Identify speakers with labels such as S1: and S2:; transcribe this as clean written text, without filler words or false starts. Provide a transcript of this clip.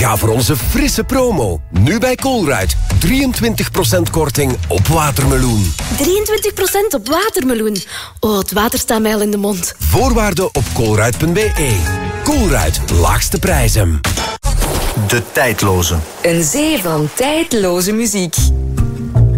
S1: Ga voor onze frisse promo. Nu bij Colruyt. 23% korting op watermeloen.
S2: 23% op watermeloen. Oh, het water staat mij al in de mond.
S1: Voorwaarden op colruyt.be. Colruyt, laagste prijzen.
S3: De tijdloze.
S4: Een zee van tijdloze muziek.